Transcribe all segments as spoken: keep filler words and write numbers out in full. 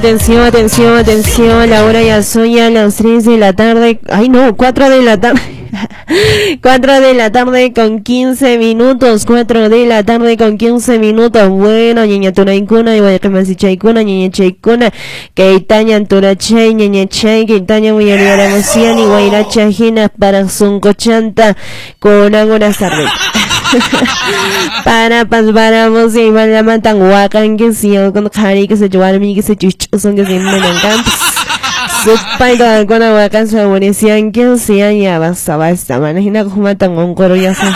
Atención, atención, atención, la hora ya son ya las tres de la tarde, ay no, cuatro de la tarde, cuatro de la tarde con quince minutos, cuatro de la tarde con quince minutos, bueno, ñeña turaikuna, igual que más chaikuna, ñeña chaikuna, que itañan turachay, ñeña chay, que itañan muy emoción y guairacha ajena para suncochanta, con algunas tardes. Para pas paramos y van la matan huacan que si con cari que se llevan mi que se chuchuzon que se me encantan su paita con huacan se aborrecían que se ya basta basta imagina cómo matan un coro ya sé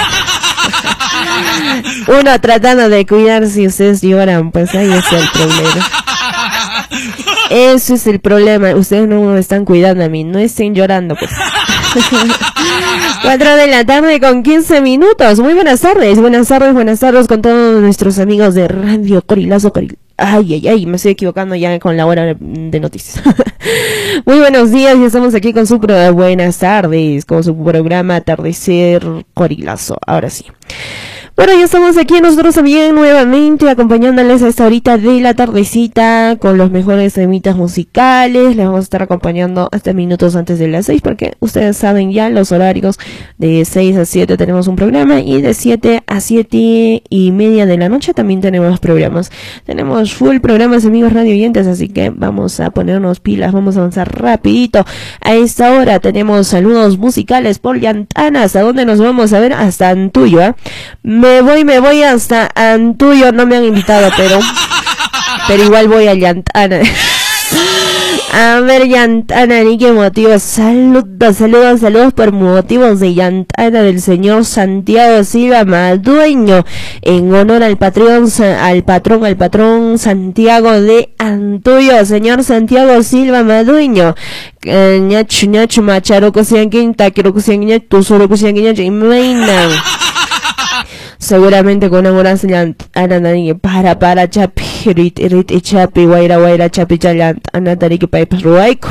uno tratando de cuidar si ustedes lloran pues ahí está el problema. Eso es el problema, ustedes no me están cuidando a mí, no estén llorando pues. cuatro de la tarde con quince minutos. Muy buenas tardes, buenas tardes, buenas tardes con todos nuestros amigos de Radio Corilazo Coril. Ay, ay, ay, me estoy equivocando ya con la hora de noticias. Muy buenos días, ya estamos aquí con su pro buenas tardes, con su programa Atardecer Corilazo. Ahora sí. Bueno, ya estamos aquí nosotros también nuevamente acompañándoles a esta horita de la tardecita con los mejores temitas musicales. Les vamos a estar acompañando hasta minutos antes de las seis porque ustedes saben ya los horarios de seis a siete tenemos un programa y de siete a siete y media de la noche también tenemos programas. Tenemos full programas amigos radio oyentes, así que vamos a ponernos pilas, vamos a avanzar rapidito. A esta hora tenemos saludos musicales por Llantanas. ¿A dónde nos vamos a ver? Hasta Antuyo, ¿eh? Me voy, me voy hasta Antuyo, no me han invitado, pero pero igual voy a Llantana. A ver, Llantana, ¿y qué motivos? Saludos, saludos, saludos por motivos de Llantana del señor Santiago Silva Madueño, en honor al patrón, al patrón, al patrón Santiago de Antuyo, señor Santiago Silva Madueño. Ñachu, ñachu, macharo, cosian quinta, quiero cosian ñachu, tu solo cosian ñachu, y me seguramente con amor se para para chapi rit rit y chapi guaira guaira chapi chalant anatari que paipas ruaico.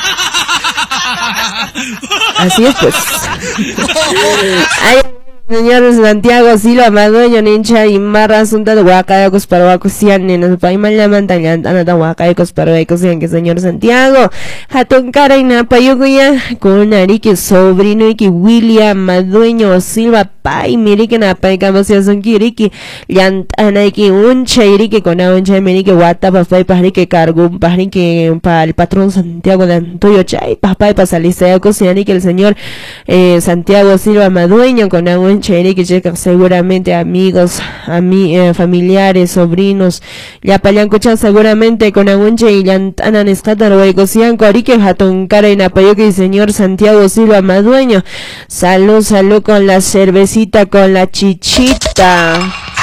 Así es pues. Ay, señor Santiago Silva Madueño nincha y marra asunta de huacayacos para huacusian en el país malamantan anata huacayacos para huacusian que señor Santiago hatun cara y napayuguya con arique sobrino y que William Madueño Silva pai mire que napay camosia son kiriki llantana y que uncha irique con uncha mire que guata papay pari que cargo pari que para el patrón Santiago de Antuyo chay papay para salisa cocinar y que el señor eh, Santiago Silva Madueño con un chévere que llega seguramente amigos, ami, eh, familiares, sobrinos, ya payan cuchan seguramente con agunche y llantana nescata roecosian corique hatun cara en apoyo que el señor Santiago Silva Madueño. Salud, salud con la cervecita, con la chichita.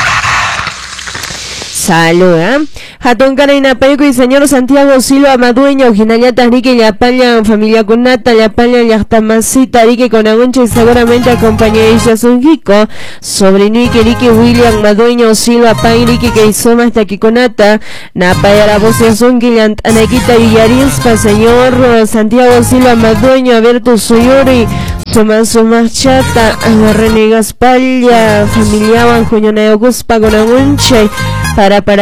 Salud, ¿eh? Hatun Karina Payco y señor Santiago Silva Madueño, Ginayata Rique, Yapaya, familia Kunata, Yapaya, Yachtamasita, Rique con Agunche, y seguramente acompañadilla Sunjico, sobrino y Rique William Madueño Silva Pay, Rique que hizo más taquiconata, Napaya la voz de Sunki, Anaquita Villarispa, señor Santiago Silva Madueño, a ver tu suyori. Suma suma chata, Renegas Palla, familia Juñona de Guspa con Agunche, para para